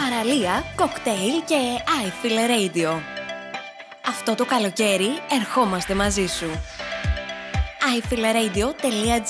παραλία, κοκτέιλ και iFeel Radio. Αυτό το καλοκαίρι ερχόμαστε μαζί σου. iFeel Radio.gr